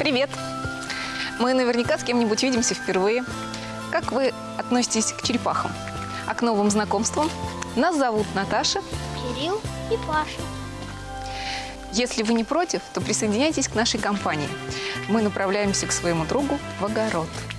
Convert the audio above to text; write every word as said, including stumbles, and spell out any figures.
Привет! Мы наверняка с кем-нибудь видимся впервые. Как вы относитесь к черепахам? А к новым знакомствам? Нас зовут Наташа, Кирилл и Паша. Если вы не против, то присоединяйтесь к нашей компании. Мы направляемся к своему другу в огород.